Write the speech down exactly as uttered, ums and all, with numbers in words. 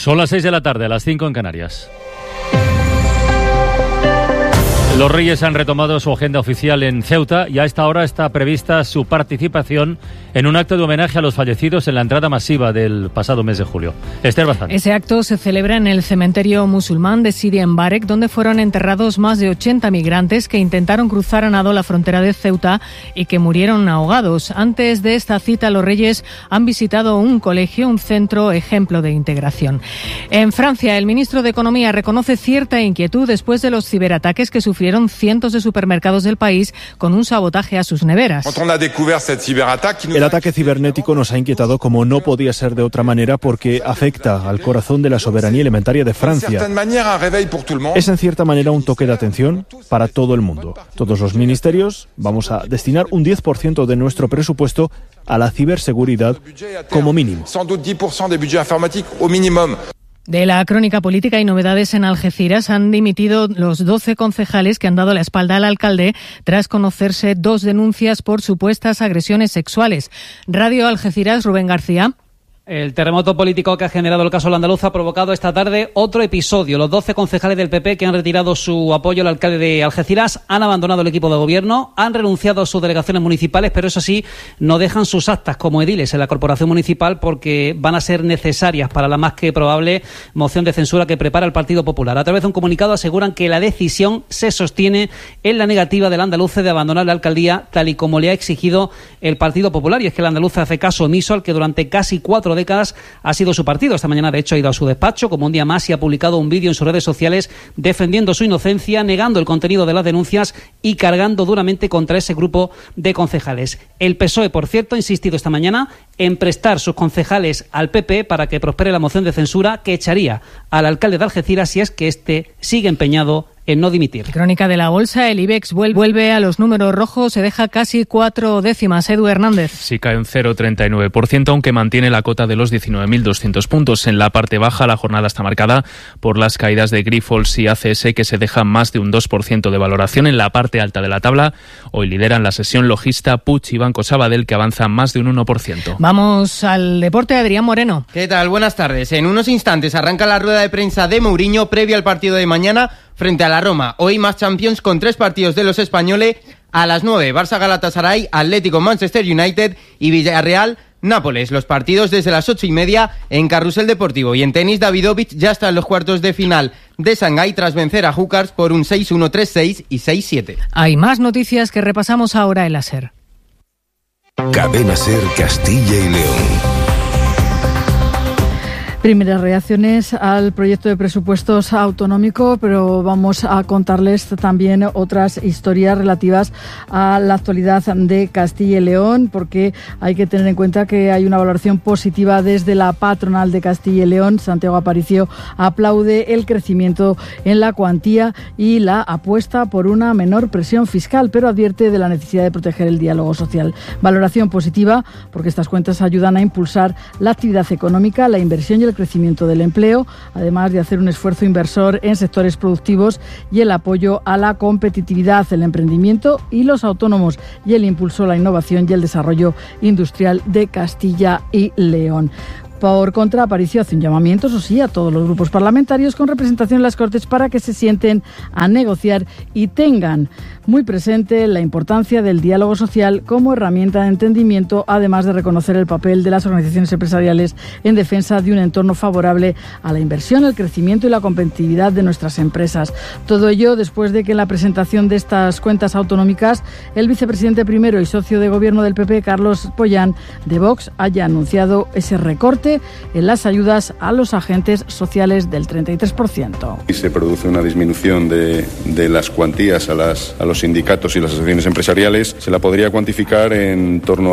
Son las seis de la tarde, a las cinco en Canarias. Los Reyes han retomado su agenda oficial en Ceuta y a esta hora está prevista su participación en un acto de homenaje a los fallecidos en la entrada masiva del pasado mes de julio. Esther Bazán. Ese acto se celebra en el cementerio musulmán de Sidi en Barek, donde fueron enterrados más de ochenta migrantes que intentaron cruzar a nado la frontera de Ceuta y que murieron ahogados. Antes de esta cita, los Reyes han visitado un colegio, un centro ejemplo de integración. En Francia, el ministro de Economía reconoce cierta inquietud después de los ciberataques que sufrieron cientos de supermercados del país con un sabotaje a sus neveras. El ataque cibernético nos ha inquietado como no podía ser de otra manera porque afecta al corazón de la soberanía alimentaria de Francia. Es en cierta manera un toque de atención para todo el mundo. Todos los ministerios vamos a destinar un diez por ciento de nuestro presupuesto a la ciberseguridad como mínimo. De la crónica política y novedades en Algeciras, han dimitido los doce concejales que han dado la espalda al alcalde tras conocerse dos denuncias por supuestas agresiones sexuales. Radio Algeciras, Rubén García. El terremoto político que ha generado el caso La Andaluz ha provocado esta tarde otro episodio. Los doce concejales del P P que han retirado su apoyo al alcalde de Algeciras han abandonado el equipo de gobierno, han renunciado a sus delegaciones municipales, pero eso sí, no dejan sus actas como ediles en la corporación municipal porque van a ser necesarias para la más que probable moción de censura que prepara el Partido Popular. A través de un comunicado aseguran que la decisión se sostiene en la negativa del andaluce de abandonar la alcaldía tal y como le ha exigido el Partido Popular. Y es que el andaluce hace caso omiso al que durante casi cuatro décadas ha sido su partido. Esta mañana, de hecho, ha ido a su despacho como un día más y ha publicado un vídeo en sus redes sociales defendiendo su inocencia, negando el contenido de las denuncias y cargando duramente contra ese grupo de concejales. El P S O E, por cierto, ha insistido esta mañana en prestar sus concejales al P P para que prospere la moción de censura que echaría al alcalde de Algeciras si es que éste sigue empeñado en no dimitir. Crónica de la bolsa, el IBEX vuelve a los números rojos, se deja casi cuatro décimas. Edu Hernández. Sí, cae un cero coma treinta y nueve por ciento, aunque mantiene la cota de los diecinueve mil doscientos puntos. En la parte baja, la jornada está marcada por las caídas de Grifols y A C S, que se dejan más de un dos por ciento de valoración. En la parte alta de la tabla, hoy lideran la sesión Logista, Puig y Banco Sabadell, que avanzan más de un uno por ciento. Vamos al deporte, Adrián Moreno. ¿Qué tal? Buenas tardes. En unos instantes arranca la rueda de prensa de Mourinho previo al partido de mañana frente a la Roma. Hoy más Champions con tres partidos de los españoles. A las nueve, Barça Galatasaray, Atlético Manchester United y Villarreal Nápoles. Los partidos desde las ocho y media en Carrusel Deportivo. Y en tenis, Davidovich ya está en los cuartos de final de Shanghái tras vencer a Húcars por un seis uno, tres seis y seis siete. Hay más noticias que repasamos ahora en la SER. Cadena SER Castilla y León. Primeras reacciones al proyecto de presupuestos autonómico, pero vamos a contarles también otras historias relativas a la actualidad de Castilla y León, porque hay que tener en cuenta que hay una valoración positiva desde la patronal de Castilla y León. Santiago Aparicio aplaude el crecimiento en la cuantía y la apuesta por una menor presión fiscal, pero advierte de la necesidad de proteger el diálogo social. Valoración positiva porque estas cuentas ayudan a impulsar la actividad económica, la inversión y el crecimiento del empleo, además de hacer un esfuerzo inversor en sectores productivos y el apoyo a la competitividad, el emprendimiento y los autónomos y el impulso a la innovación y el desarrollo industrial de Castilla y León. Por contra, Aparicio hace un llamamiento, eso sí, a todos los grupos parlamentarios con representación en las Cortes para que se sienten a negociar y tengan muy presente la importancia del diálogo social como herramienta de entendimiento, además de reconocer el papel de las organizaciones empresariales en defensa de un entorno favorable a la inversión, el crecimiento y la competitividad de nuestras empresas. Todo ello después de que en la presentación de estas cuentas autonómicas el vicepresidente primero y socio de gobierno del P P, Carlos Pollán, de Vox, haya anunciado ese recorte en las ayudas a los agentes sociales del treinta y tres por ciento. Y se produce una disminución de, de las cuantías a, las, a los sindicatos y las asociaciones empresariales. Se la podría cuantificar en torno